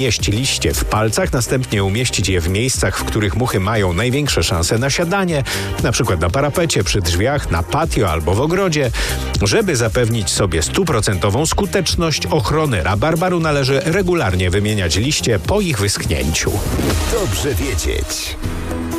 Jeść liście w palcach, następnie umieścić je w miejscach, w których muchy mają największe szanse na siadanie, na przykład na parapecie, przy drzwiach, na patio albo w ogrodzie. Żeby zapewnić sobie 100% skuteczność ochrony rabarbaru, należy regularnie wymieniać liście po ich wyschnięciu. Dobrze wiedzieć.